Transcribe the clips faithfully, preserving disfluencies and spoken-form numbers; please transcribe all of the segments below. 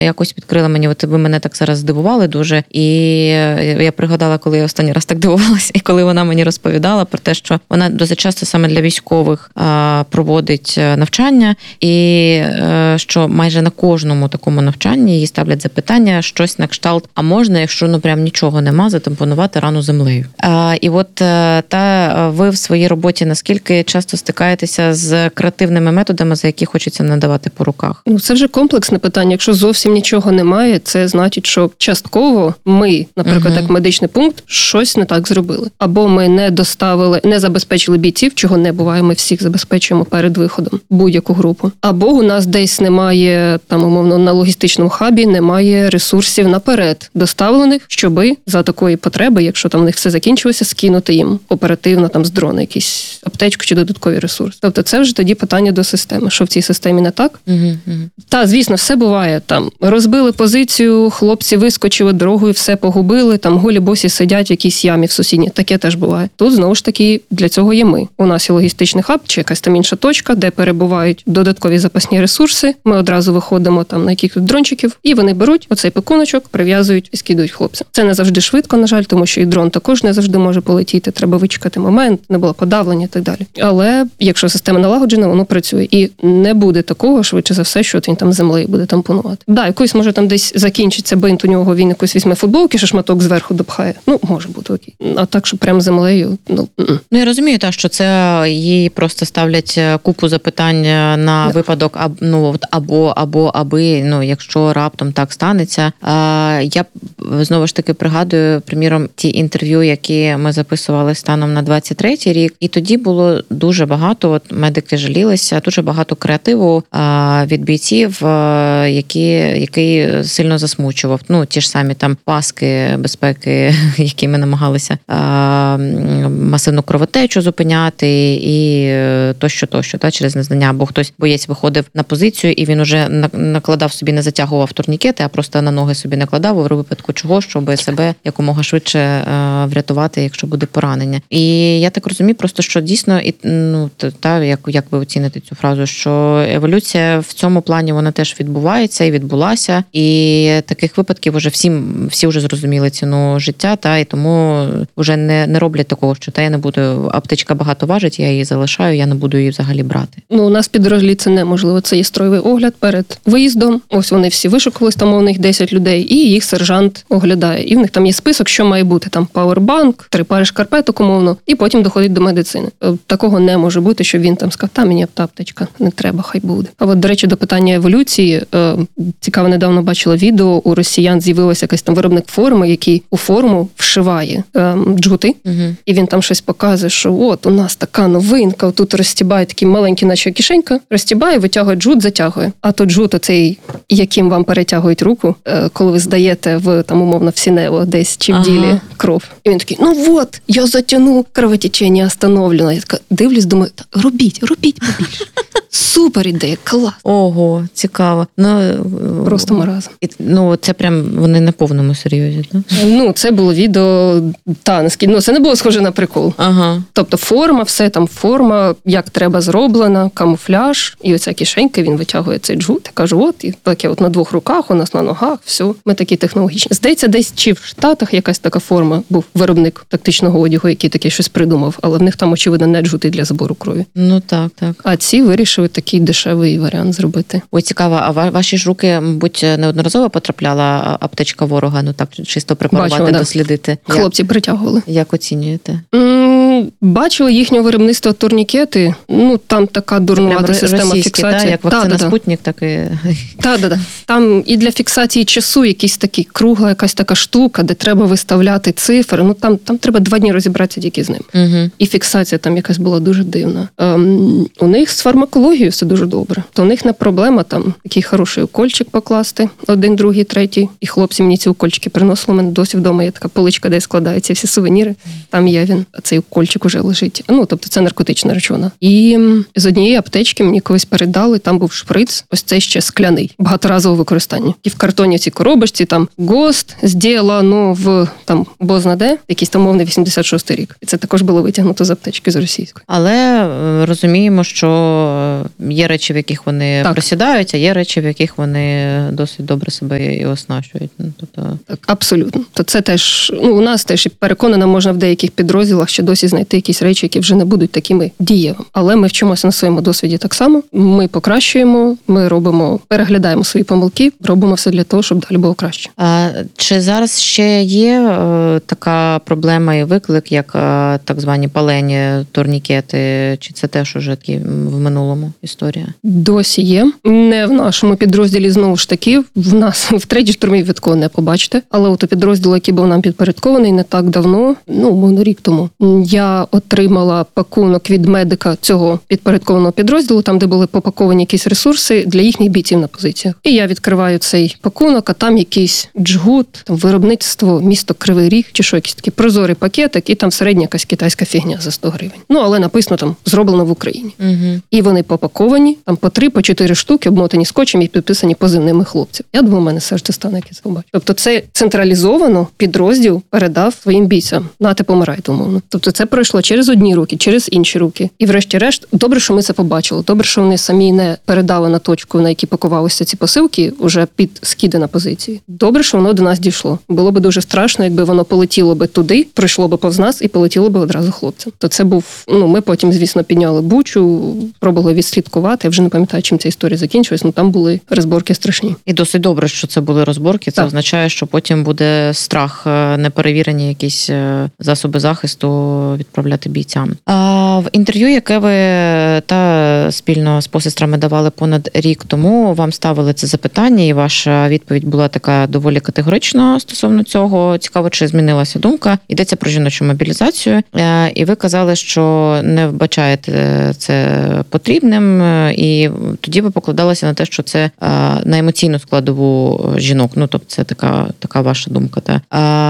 якось відкрила мені, от ви мене так зараз здивували дуже, і я пригадала, коли я останній раз так дивувалася, і коли вона мені розповідала про те, що вона досить часто саме для військових а, проводить навчання, і а, що майже на кожному такому навчанні їй ставлять запитання, щось на кшталт, а можна, якщо ну прям нічого нема, затампонувати рану землею. А, і от та ви в своїй роботі наскільки часто стикаєтеся з креативними методами, за які хочеться надавати по руках? Ну, це вже комплексне питання. Якщо зовсім нічого немає, це значить, що частково ми, наприклад, uh-huh. як медичний пункт, щось не так зробили. Або ми не доставили, не забезпечили бійців, чого не буває, ми всіх забезпечуємо перед виходом, будь-яку групу. Або у нас десь немає, там, умовно, на логістичному хабі немає ресурсів наперед доставлених, щоби за такої потреби, якщо там у них все закінчилося, скинути їм оперативно там з дрона якийсь аптечку чи додатковий ресурс. Тобто це вже тоді питання до системи, що в цій системі не так. Uh-huh. Та, звісно, все буває. Там розбили позицію, хлопці вискочили дорогою, все погубили, там голі босі сидять в якійсь ямі в сусідній. Таке теж буває. Тут, знову ж таки, для цього є ми. У нас є логістичний хаб чи якась там інша точка, де перебувають додаткові запасні ресурси. Ми одразу виходимо там на якихось дрончиків, і вони беруть оцей пакуночок, прив'язують і скидують хлопцям. Це не завжди швидко, на жаль, тому що і дрон також не завжди може полетіти. Треба вичекати момент, не було подавлення і так далі. Але якщо система налагоджена, воно працює. І не буде такого, швидше за все, що він там землею буде тампонувати. Да, якось може там десь закінчиться бинт у нього, він якось візьме футболки, що шматок зверху допхає. Ну, може бути окей. А так, що прям землею, ну... Ну, я розумію, так, що це їй просто ставлять купу запитань на да. випадок, аб, ну, або, або, аби, ну, якщо раптом так станеться. А, я знову ж таки пригадую, приміром, ті інтерв'ю, які ми записували станом на двадцять третій рік, і тоді було дуже багато, от медики жалілися, дуже багато креативу а, від бійців, а, які, який сильно засмучував. Ну, ті ж самі там паски безпеки, які ми намагалися а, масивну кровотечу зупиняти і тощо, тощо, та, через незнання. Або хтось, боєць, виходив на позицію, і він уже накладав собі, не затягував турнікети, а просто на ноги собі накладав у випадку чого, щоб себе якомога швидше а, врятувати, якщо буде поранення. І я так розумію просто, що дійсно, і, ну, та, як, як ви оціните цю фразу, що еволюція в цьому плані, вона теж відбувається і відбулася, і таких випадків вже всім, всі вже зрозуміли ціну життя, та, і тому вже не, не роблять такого, що та я не буду, аптечка багато важить, я її залишаю, я не буду її взагалі брати. Ну, у нас підрозділі це неможливо, це є строєвий огляд перед виїздом, ось вони всі вишукувались, там у них десять людей, і їх сержант оглядає, і в них там є список, що має бути, там пауербанк, три пари шкарпеток, умовно, і потім доходить до медицини. Такого не може бути, щоб він там сказав, та мені та аптечка не треба, хай буде. А от, до речі, до питання еволюції, цікаво, недавно бачила відео, у росіян з'явилася якась там виробник форми, який у форму вшиває джгути, угу. і він там щось показує, що от у нас така новинка, тут розтібає такий маленький, наче кишенька, розтібає, витягує джгут, затягує. А то джгут оцей, яким вам перетягують руку, коли ви здаєте в, там, умовно, в Сінево десь чи в ага. ділі кров. І він такий, ну от, я затягну, кровотечення остановлено. Я така дивлюсь, думаю, робіть, робіть побільше. Супер ідея, клас. Ого, цікаво. Ну, просто маразм. Ну, це прям вони на повному серйозі, так? Ну, це було відео, та, наскільки, ну, це не було схоже на прикол. Ага. Тобто форма, все там форма, як треба зроблена, камуфляж, і оця кишенька, він витягує цей джгут, і каже, от, і таке от на двох руках, у нас на ногах, все, ми такі технологічні. Здається, десь чи в Штатах якась така форма, був виробник тактичного одягу, який таке щось придумав, але в них там, очевидно, не джгути для забору крові. Ну, так, так. А ці вирішили такий дешевий варіант зробити. Ой, цікаво, а ваші ж руки, мабуть, неодноразово потрапляла аптечка ворога, ну так, чисто препарувати, Бачила, дослідити. Да. Хлопці притягували. Як оцінюєте? М-м, бачили їхнього виробництва турнікети, ну там така дурнувата система фіксації. Та, як вакцина та, Спутник, так і... Так, так, так. Там і для фіксації часу якісь такі кругла, якась така штука, де треба виставляти цифри, ну там, там треба два дні розібратися тільки з ним. Угу. І фіксація там якась була дуже дивна. Ем, у них з фармакологією все дуже добре. То у них не проблема там такий хороший укольчик покласти, один, другий, третій. І хлопці мені ці укольчики приносили, у мене досі вдома є така поличка, де складаються всі сувеніри. Там є він, а цей укольчик уже вже лежить. Ну, тобто це наркотична речовина. І з однієї аптечки мені колись передали, там був шприц, ось цей ще скляний, багаторазове використання. І в картоні ці коробочці, там ГОСТ, зділано в, там, бозна де, якийсь там мовний вісімдесят шостий рік. І це також було витягнуто з аптечки з російської. Але розуміємо, що є речі, в яких вони так. просідають, а є речі, в яких вони досить добре себе і оснащують. Ну, тобто... Так, абсолютно. То це теж, ну, у нас теж, переконана, можна в деяких підрозділах ще досі знайти якісь речі, які вже не будуть такими дієвими. Але ми вчимося на своєму досвіді так само. Ми покращуємо, ми робимо, переглядаємо свої помилки, робимо все для того, щоб далі було краще. А чи зараз ще є е, така проблема і виклик, як е, так звані палені турнікети? Чи це теж уже такі в минулому історія? Досі є. Не в нашому підрозділі, знову ж таки, в нас в третій штурмі ви такого не побачите. Але от у підрозділу, який був нам підпорядкований не так давно, ну, мовно, рік тому, я отримала пакунок від медика цього підпорядкованого підрозділу, там, де були попаковані якісь ресурси для їхніх бійців на позиціях. І я відкриваю цей пакунок, а там якийсь джгут, там виробництво, місто Кривий Ріг, чи що, якийсь такий прозорий пакетик, і там середня якась китайська фігня за сто гривень. Ну, але написано там «Зроблено в Україні». Угу. І вони попаковані, там по три, по чотири штуки, обмотані скотчем і підписані позивними хлопців. Я думаю, у мене серце стане, як я це побачу. Тобто це централізовано підрозділ передав своїм бійцям. Нате, помирайте, умовно. Тобто це пройшло через одні руки, через інші руки. І врешті-решт, добре, що ми це побачили. Добре, що вони самі не передали на точку, на якій пакувалися ці посилки, уже під скиди на позиції. Добре, що воно до нас дійшло. Було б дуже страшно, якби воно полетіло би туди, пройшло би повз нас і полетіло би одразу хлопцям. То це був, ну, ми потім, звісно, підняли бучу, пробували відслідкувати. Я вже не пам'ятаю, чим ця історія закінчилась, але там були розборки страшні. І досить добре, що це були розборки. Це так. означає, що потім буде страх, неперевірені якісь засоби захисту відправляти бійцям. А в інтерв'ю, яке ви та спільно з посестрами давали понад рік тому, вам ставили це запитання, і ваша відповідь була така доволі категорична стосовно цього. Цікаво, чи змінилася думка. Йдеться про жіночу мобілізацію. І ви казали, що не вбачаєте це потрібним, і тоді ви покладалися на те, що це на емоційну складову жінок. Ну, тобто це така, така ваша думка. Та?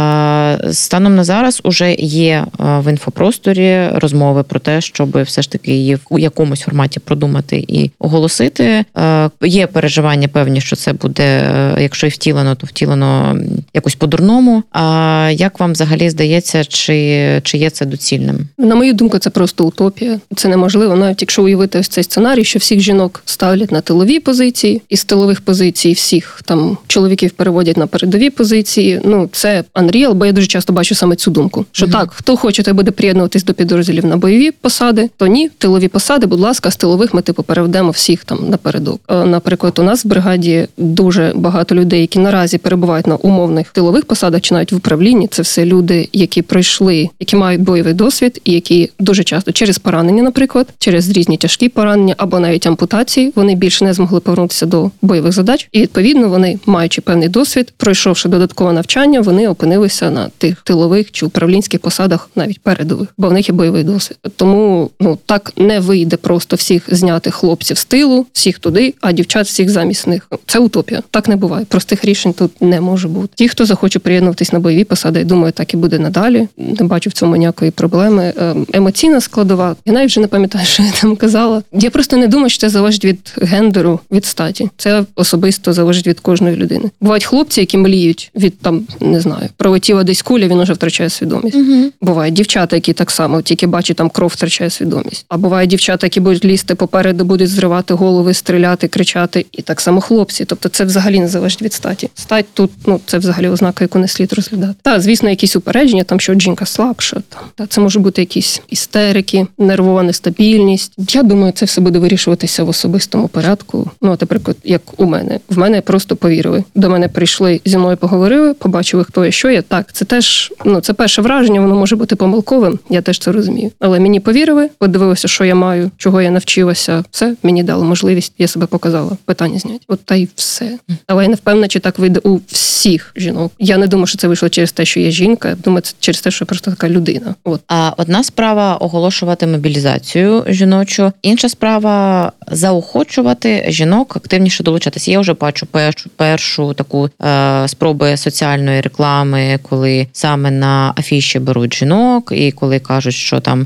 А станом на зараз уже є в інфопросторі розмови про те, щоб все ж таки її в якомусь форматі продумати і оголосити. Є переживання певні, що це буде, якщо і втілено, то втілено якось по-дурному. А як вам взагалі здається, чи, чи є це доцільним? На мою думку, це просто утопія. Це неможливо, навіть якщо уявити ось цей сценарій, що всіх жінок ставлять на тилові позиції, із тилових позицій всіх там чоловіків переводять на передові позиції. Ну, це unreal, бо я дуже часто бачу саме цю думку. Що mm-hmm. так, хто хоче, той буде приєднуватись до підрозділів на бойові посади, то ні, тилові посади, будь ласка, з тилових ми типу переведемо всіх там напередок. Наприклад, у нас в бригаді дуже багато людей, які наразі перебувають на умовних тилових посадах чи навіть в управлінні. Це все люди, які пройшли, які мають бойовий досвід і які дуже часто через поранення, наприклад, через різні тяжкі поранення або навіть ампутації, вони більше не змогли повернутися до бойових задач. І відповідно вони, маючи певний досвід, пройшовши додаткове навчання, вони опинилися на тих тилових чи управлінських посадах навіть передових, бо в них є бойовий досвід. Тому ну так не вийде просто всіх зняти хлопців з тилу, всіх туди, а дівчат всіх замість них. Це утопія. Так не буває. Простих рішень тут не може бути. Ті, хто захоче приєднуватись на бойові посади, я думаю, так і буде надалі. Не бачу в цьому ніякої проблеми. Емоційна складова. Я навіть вже не пам'ятаю, що я там казала. Я просто не думаю, що це залежить від гендеру, від статі. Це особисто залежить від кожної людини. Бувають хлопці, які мліють від там, не знаю, пролетіла десь куля, він уже втрачає свідомість. Угу. Бувають дівчата, які так само, тільки бачать там кров, втрачає свідомість. А бувають дівчата, які будуть лізти попереду, будуть зривати голови, стріляти, кричати. І так само хлопці. Тобто це взагалі не залежить від статі. Стать тут, ну, це взагалі ознака, яку не слід розглядати. Так, звісно, якісь упередження, там, що жінка слабша. Там. Та, це може бути якісь істерики, нервова нестабільність. Я думаю, це все буде вирішуватися в особистому порядку. Ну, от, наприклад, як у мене. В мене просто повірили. До мене прийшли, зі мною поговорили, побачили, хто я, що я. Так, це теж, ну, це перше враження, воно може бути помилковим, я теж це розумію. Але мені повірили, подивилися, що я маю, чого я навчилася. Все, мені дало можливість, я себе показала. Питання зняти. От та й все. Але я не впевнена, чи так вийде у всіх жінок. Я не думаю, що це вийшло через те, що я жінка. Я думаю, це через те, що я просто така людина. От. А одна справа оголошувати мобілізацію жіночу, інша справа заохочувати жінок активніше долучатися. Я вже бачу першу, першу таку е, спроби соціальної реклами, коли саме на афіші беруть жінок, і коли кажуть, що там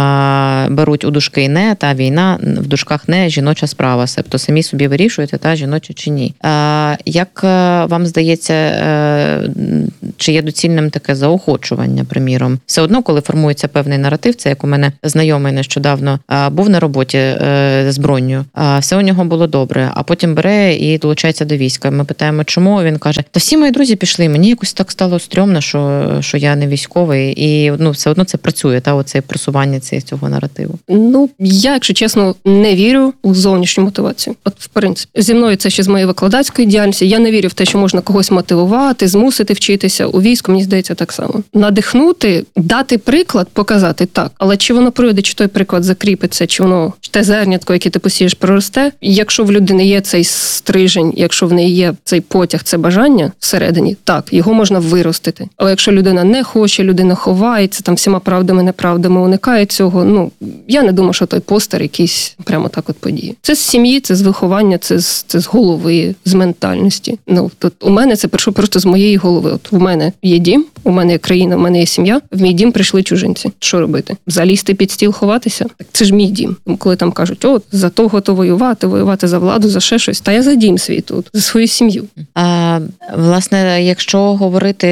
е, беруть у дужки не, та війна в дужках не жіноча справа, себто самі собі вирішуєте, та жіноча чи ні. Е, як вам здається, е, чи є доцільним таке заохочування, приміром? Все одно, коли формується певний наратив, це як у мене знайомий нещодавно е, був на роботі е, з бронню, е, все у нього було добре, а потім бере і долучається до війська. Ми питаємо, чому? Він каже, та всі мої друзі пішли, мені якось так стало стрьомно, що, що я не військовий, і ну, все одно це працює, та, оце просування цього наративу. Ну, я, якщо чесно, не вірю у зовнішню мотивацію. От, в принципі, зі мною це ще з моєї викладацької діяльності, я не вірю в те, що можна когось мотивувати, змусити вчитися. У війську, мені здається, так само. Надихнути, дати приклад, показати так, але чи воно пройде, чи той приклад закріпиться, чи воно, чи те зернятко, яке ти посієш, проросте. Якщо в людини є цей стрижень, якщо в неї є цей потяг, це бажання всередині, так, його можна виростити. Але якщо людина не хоче, людина ховається, там всіма правдами, неправдами уникає цього, ну, я не думаю, що той постер якийсь прямо так от подіє. Це з сім'ї, це з виховання, це з, це з голови, з ментальності. Ну, тут у мене це прийшло просто з моєї голови. От у мене є дім, у мене є країна, у мене є сім'я, в мій дім прийшли чужинці. Що робити? Залізти під стіл, ховатися? Так це ж мій дім. Коли там кажуть, от, за того то воювати, воювати за владу, за ще щось, та я за дім свій тут, за свою сім'ю. А, власне, якщо говорити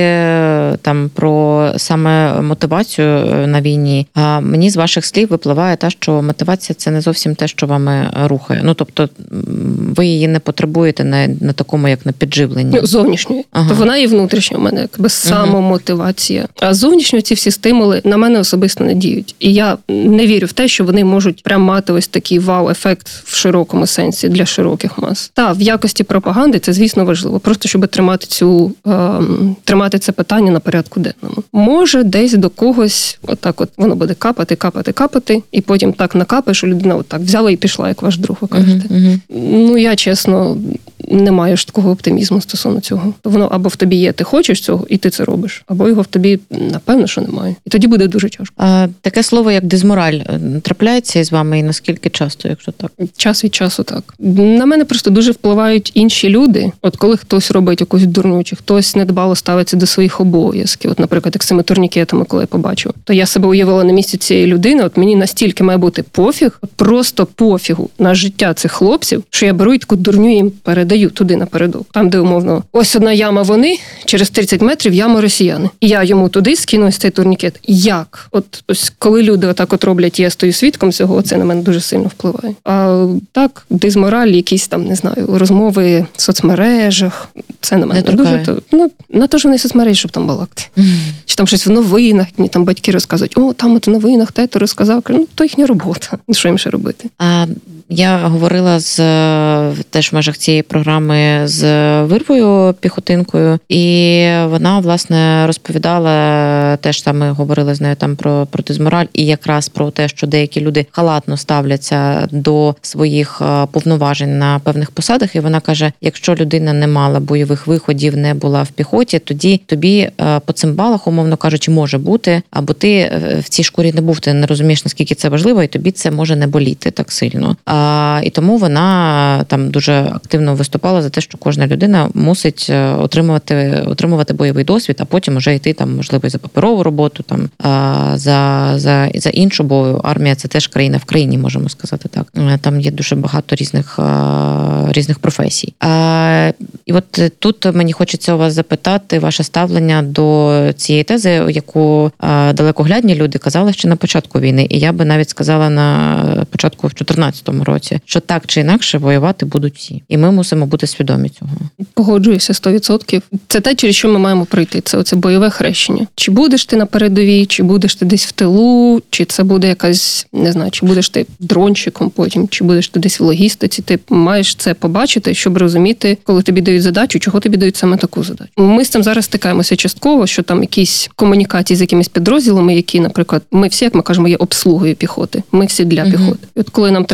там про саме мотивацію на війні, а, мені з ваших слів випливає те, що мотивація – це не зовсім те, що вами рухає. Ну, тобто, ви її не потребуєте на, на такому, як на підживленні. Ну, зовнішньої. Ага. То вона і внутрішня у мене, якби самомотивація. А зовнішньо ці всі стимули на мене особисто не діють. І я не вірю в те, що вони можуть прям мати ось такий вау-ефект в широкому сенсі для широких мас. Та, в якості пропаганди це, звісно, важливо. Просто, щоб тримати цю, ем, тримати це питання на порядку денному. Може, десь до когось отак от воно буде капати, капати, капати, і потім так накапає, що людина отак взяла і пішла, як ваш друг, ви кажете. Uh-huh. Ну, я, чесно, не маю ж такого оптимізму стосовно цього. Воно або в тобі є, ти хочеш цього, і ти це робиш, або його в тобі, напевно, що немає. І тоді буде дуже тяжко. А, таке слово, як дезмораль, трапляється із вами і наскільки часто, якщо так? Час від часу так. На мене просто дуже впливають інші люди. От коли хтось робить якусь дурню, чи хтось недбало ставиться до своїх обов'язків, от, наприклад, як з цими турнікетами, коли я побачила, то я себе уявила на місці цієї людини, от мені настільки має бути пофіг, просто пофігу на життя цих хлопців, що я беру і таку дурню їм передаю туди напередок. Там, де умовно, ось одна яма вони, через тридцять метрів яма росіяни. І я йому туди скину ось цей турнікет. Як? От ось коли люди отак от роблять, я стою свідком цього, це на мене дуже сильно впливає. А так, дезмораль, якісь там, не знаю, розмови в соцмережах, це на мене не дуже. То, ну, на те ж вони соцмережі, щоб там балакти. Mm. Чи там щось в новинах, мені там батьки розказують, о, там от в новинах тето розказав. Ну, то їхня робота. Що їм ще робити? А я говорила з теж в межах цієї програми з Вирвою Піхотинкою, і вона, власне, розповідала, теж там ми говорили з нею там про, про дезмораль, і якраз про те, що деякі люди халатно ставляться до своїх повноважень на певних посадах, і вона каже, якщо людина не мала бойових виходів, не була в піхоті, тоді тобі по цим балах, умовно кажучи, може бути, або ти в цій шкурі не був, ти не розумієш, наскільки це важливо, і тобі це може не боліти так сильно. А, і тому вона там дуже активно виступала за те, що кожна людина мусить отримувати, отримувати бойовий досвід, а потім уже йти там, можливо, і за паперову роботу, там, а, за, за, за іншу, бо армія – це теж країна в країні, можемо сказати так. Там є дуже багато різних, а, різних професій. А, і от тут мені хочеться у вас запитати ваше ставлення до цієї тези, яку а, далекоглядні люди казали ще на початку війни, і я би навіть сказала на початку в чотирнадцятому році, що так чи інакше воювати будуть всі. І ми мусимо бути свідомі цього. Погоджуюся сто відсотків. Це те, через що ми маємо пройти. Це оце бойове хрещення. Чи будеш ти на передовій, чи будеш ти десь в тилу, чи це буде якась, не знаю, чи будеш ти дрончиком потім, чи будеш ти десь в логістиці. Ти маєш це побачити, щоб розуміти, коли тобі дають задачу, чого тобі дають саме таку задачу. Ми з цим зараз стикаємося частково, що там якісь комунікації з якимись підрозділами, які, наприклад, ми всі, як ми кажемо, є обслугою піхоти. Ми всі для uh-huh. піхоти. І от коли нам треба щось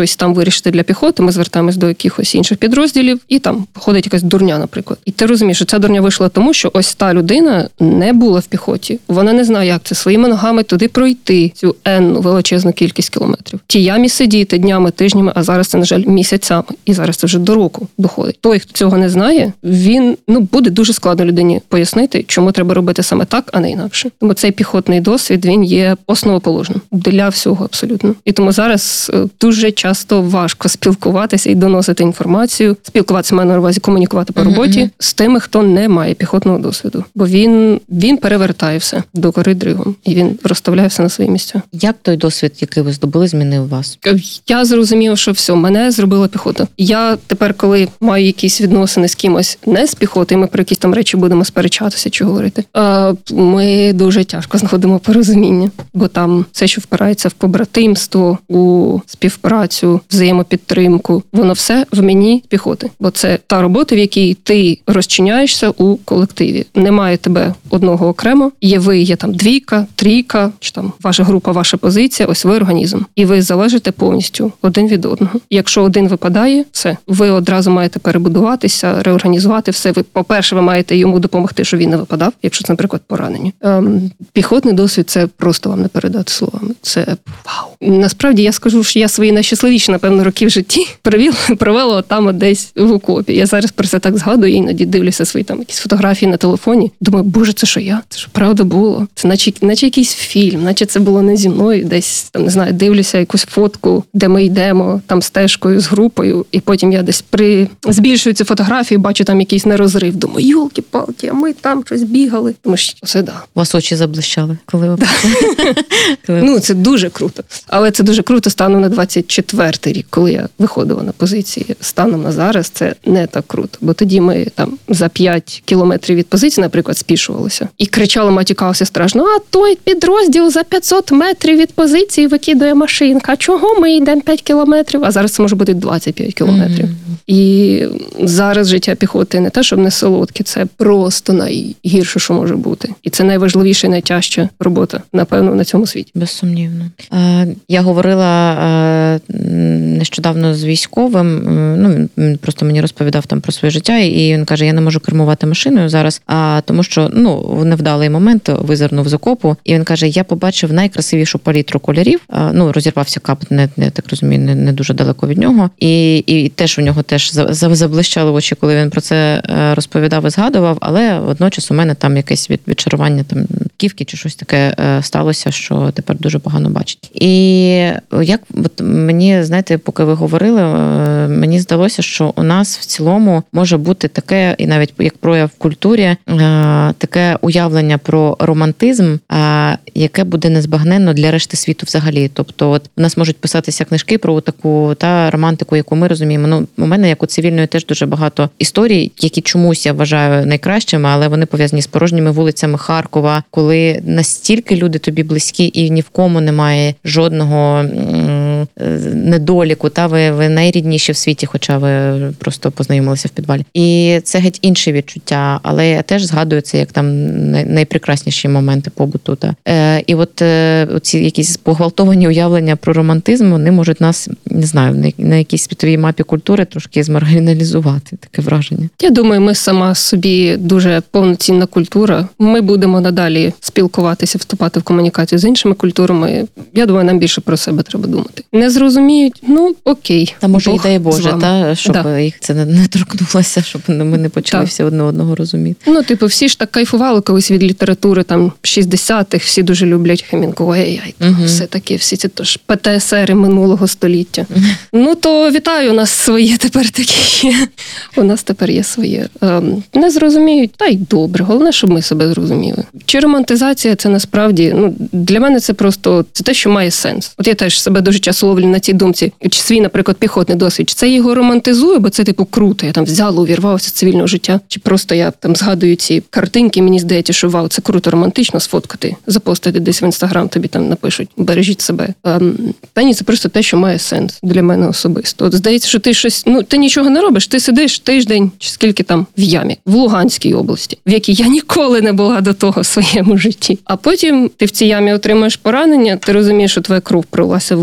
щось там вирішити для піхоти, ми звертаємось до якихось інших підрозділів, і там ходить якась дурня, наприклад. І ти розумієш, що ця дурня вийшла тому, що ось та людина не була в піхоті. Вона не знає, як це своїми ногами туди пройти, цю енну величезну кількість кілометрів. В тій ямі сидіти днями, тижнями, а зараз це, на жаль, місяцями. І зараз це вже до року доходить. Той, хто цього не знає, він, ну, буде дуже складно людині пояснити, чому треба робити саме так, а не інакше. Тому цей піхотний досвід, він є основоположним для всього абсолютно. І тому зараз дуже часто важко спілкуватися і доносити інформацію, спілкуватися, маю на увазі, комунікувати по роботі mm-hmm. з тими, хто не має піхотного досвіду. Бо він, він перевертає все до кори дригом. І він розставляє все на свої місця. Як той досвід, який ви здобули, змінив вас? Я зрозуміла, що все, мене зробила піхота. Я тепер, коли маю якісь відносини з кимось не з піхоти, ми про якісь там речі будемо сперечатися чи говорити, ми дуже тяжко знаходимо порозуміння. Бо там все, що впирається в побратимство, у співпрацю, взаємопідтримку, воно все в мені піхоти. Бо це та робота, в якій ти розчиняєшся у колективі. Немає тебе одного окремо, є ви, є там двійка, трійка, чи там ваша група, ваша позиція, ось ви організм. І ви залежите повністю один від одного. Якщо один випадає, все, ви одразу маєте перебудуватися, реорганізувати все. Ви, по-перше, ви маєте йому допомогти, щоб він не випадав, якщо це, наприклад, поранення. Ем, піхотний досвід – це просто вам не передати словами. Це вау. Насправді, я скажу, що я свої найщасливіші, напевно, роки в житті провела, провела там от десь в окопі. Я зараз про це так згадую, іноді дивлюся свої там якісь фотографії на телефоні. Думаю, боже, це що я? Це ж правда було? Це наче, наче якийсь фільм, наче це було не зі мною. Десь, там, не знаю, дивлюся якусь фотку, де ми йдемо там стежкою з групою, і потім я десь при збільшую цю фотографію, бачу там якийсь нерозрив. Думаю, йолки-палки, а ми там щось бігали. Тому що це да. У вас очі заблищали, коли ви... Ну, це дуже круто. Але це дуже круто станом на двадцять четвертий рік, коли я виходила на позиції. Станом на зараз це не так круто. Бо тоді ми там за п'ять кілометрів від позиції, наприклад, спішувалися. І кричали, матюкалися страшно, а той підрозділ за п'ятсот метрів від позиції викидує машинка. Чого ми йдемо п'ять кілометрів? А зараз це може бути двадцять п'ять кілометрів. Mm-hmm. І зараз життя піхоти не те, щоб не солодке, це просто найгірше, що може бути. І це найважливіша і найтяжча робота, напевно, на цьому світі. Безсумнівно. Я говорила нещодавно з військовим, ну, він просто мені розповідав там про своє життя, і він каже, я не можу кермувати машиною зараз, а тому що, ну, в невдалий момент визирнув з окопу, і він каже, я побачив найкрасивішу палітру кольорів, ну, розірвався кап, не, не так розумію, не, не дуже далеко від нього, і, і теж у нього теж заблищали очі, коли він про це розповідав і згадував, але водночас у мене там якесь від, відчарування там ківки чи щось таке сталося, що тепер дуже погано бачить. І як от мені, знаєте, поки ви говорили, мені здалося, що у нас в цілому може бути таке, і навіть як прояв в культурі, таке уявлення про романтизм, яке буде незбагненно для решти світу взагалі. Тобто от у нас можуть писатися книжки про таку та романтику, яку ми розуміємо. Ну, у мене, як у цивільної, теж дуже багато історій, які чомусь я вважаю найкращими, але вони пов'язані з порожніми вулицями Харкова, коли настільки люди тобі близькі і ні в кому немає жодного недоліку, та ви, ви найрідніші в світі, хоча ви просто познайомилися в підвалі. І це геть інше відчуття, але я теж згадую це як там найпрекрасніші моменти побуту. Та. Е, і от е, ці якісь погвалтовані уявлення про романтизм, вони можуть нас, не знаю, на, на якійсь світовій мапі культури трошки змаргіналізувати, таке враження. Я думаю, ми сама собі дуже повноцінна культура. Ми будемо надалі спілкуватися, вступати в комунікацію з іншими культурами. Я думаю, нам більше про себе треба думати. Не зрозуміють, ну окей. Та може ідея Божа, та, щоб да. їх це не торкнулося, щоб ми не почали всі одне одного розуміти. Ну, типу, всі ж так кайфували колись від літератури там шістдесятих, всі дуже люблять Хемінгуея, і угу. все таке, всі ці тож ПТСРи минулого століття. Угу. Ну, то вітаю, у нас своє тепер такі є. У нас тепер є своє. Ем, не зрозуміють, та й добре, головне, щоб ми себе зрозуміли. Чи романтизація, це насправді, ну, для мене це просто, це те, що має сенс. От я теж себе дуже часто ловлю на цій думці, чи свій, наприклад, піхотний досвід, чи це його романтизує, бо це, типу, круто, я там взяла, увірвалася з цивільного життя, чи просто я там згадую ці картинки, мені здається, що вау, це круто романтично сфоткати, запостити десь в Інстаграм, тобі там напишуть, бережіть себе. Ем, та ні, це просто те, що має сенс для мене особисто. От здається, що ти щось, ну, ти нічого не робиш, ти сидиш тиждень, чи скільки там, в ямі, в Луганській області, в якій я ніколи не була до того в своєму житті. А потім ти в цій ямі отримаєш поранення, ти розумієш, що твоя кров пролилася в Луганській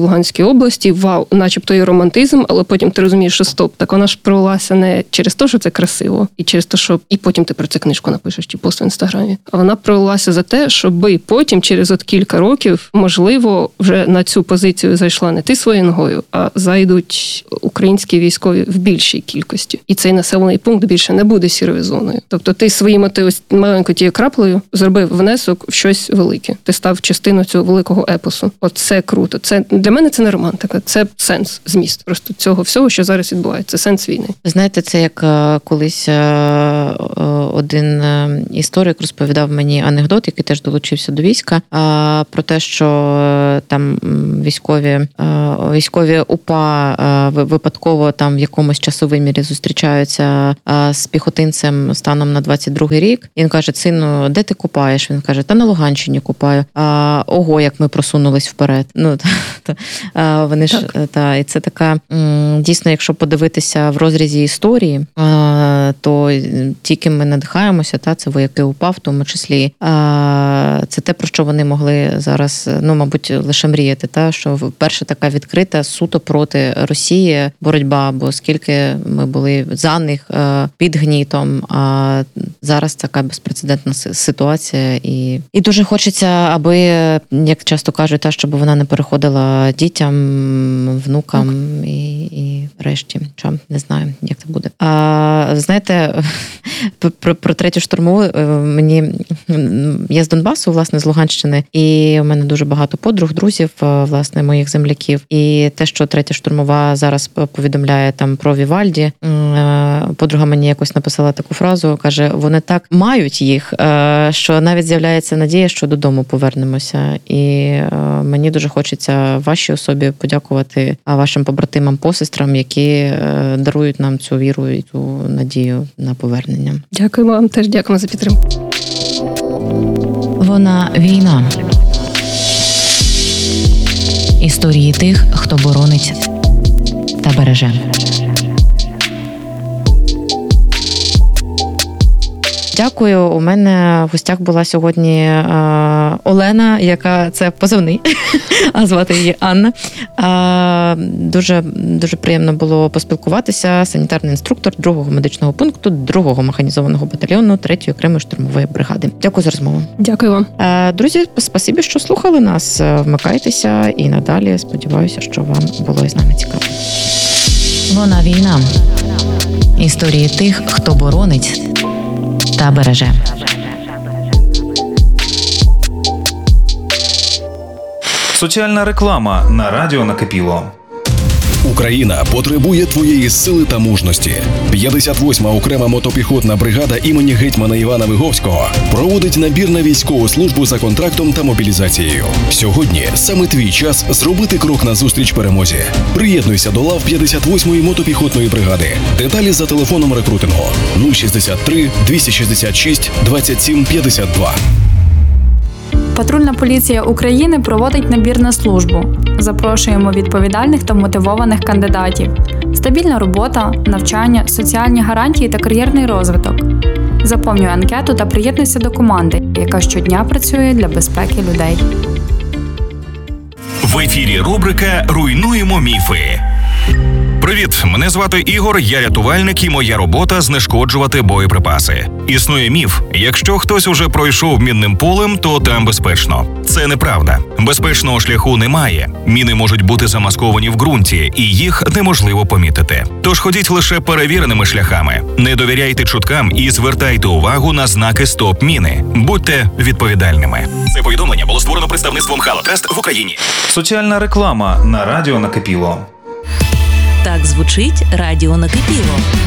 області, вау, начебто і романтизм, але потім ти розумієш, що стоп, так вона ж пролилася не через те, що це красиво, і через те, що і потім ти про це книжку напишеш чи пост в інстаграмі, а вона пролилася за те, щоби потім через от кілька років, можливо, вже на цю позицію зайшла не ти своєю ногою, а зайдуть українські військові в більшій кількості. І цей населений пункт більше не буде сірою зоною. Тобто ти своїм ось маленькою тією краплею зробив внесок в щось велике. Ти став частиною цього великого епосу. От це круто. Це для мене це не романтика, це сенс, зміст просто цього всього, що зараз відбувається. Це сенс війни. Знаєте, це як колись один історик розповідав мені анекдот, який теж долучився до війська, про те, що там військові військові УПА випадково там в якомусь часовимірі зустрічаються з піхотинцем станом на двадцять другий рік. Він каже: сину, де ти купаєш? Він каже: та на Луганщині купаю. А, ого, як ми просунулись вперед. Ну, та, та, а, вони ж, та, і це така, дійсно, якщо подивитися в розрізі історії, а, то тільки ми надихаємося, та, це вояки УПА в тому числі. А, це те, про що вони могли зараз, ну, мабуть, лише мріяти, та, що вперше така відкрита суто проти Росії боротьба, бо скільки ми були за них під гнітом, а зараз така безпрецедентна ситуація. І, і дуже хочеться, аби, як часто кажуть, та, щоб вона не переходила дітям, внукам okay. і, і решті. Що, не знаю, як це буде. А, знаєте, про, про третю штурмову мені... Я з Донбасу, власне, з Луганщини, і у мене дуже багато подруг, друзів, власне, моїх земляків. І те, що третя штурмова зараз повідомляє там про Вівальді, подруга мені якось написала таку фразу, каже, вони так мають їх, що навіть з'являється надія, що додому повернемося. І мені дуже хочеться вашій особі подякувати вашим побратимам, посестрам, які дарують нам цю віру і цю надію на повернення. Дякую вам, теж дякуємо за підтримку. Вона війна. Історії тих, хто боронить та береже. Дякую. У мене в гостях була сьогодні е, Олена, яка це позивний, а звати її Анна. Е, дуже, дуже приємно було поспілкуватися. Санітарний інструктор другого медичного пункту, другого механізованого батальйону третьої окремої штурмової бригади. Дякую за розмову. Дякую вам. Е, друзі, спасибі, що слухали нас. Вмикайтеся і надалі. Сподіваюся, що вам було із нами цікаво. Вона війна. Історії тих, хто боронить та береже. Соціальна реклама на радіо Накипіло. Україна потребує твоєї сили та мужності. п'ятдесят восьма окрема мотопіхотна бригада імені гетьмана Івана Виговського проводить набір на військову службу за контрактом та мобілізацією. Сьогодні саме твій час зробити крок назустріч перемозі. Приєднуйся до лав п'ятдесят восьмої мотопіхотної бригади. Деталі за телефоном рекрутингу нуль шістдесят три двісті шістдесят шість двадцять сім п'ятдесят два. Патрульна поліція України проводить набір на службу. Запрошуємо відповідальних та мотивованих кандидатів. Стабільна робота, навчання, соціальні гарантії та кар'єрний розвиток. Заповнюй анкету та приєднуйся до команди, яка щодня працює для безпеки людей. В ефірі рубрика «Руйнуємо міфи». Привіт, мене звати Ігор, я рятувальник і моя робота – знешкоджувати боєприпаси. Існує міф, якщо хтось уже пройшов мінним полем, то там безпечно. Це неправда. Безпечного шляху немає. Міни можуть бути замасковані в ґрунті, і їх неможливо помітити. Тож ходіть лише перевіреними шляхами. Не довіряйте чуткам і звертайте увагу на знаки «Стоп-міни». Будьте відповідальними. Це повідомлення було створено представництвом Халокаст в Україні. Соціальна реклама на радіо Накипіло. Так звучить радіо Накипіло.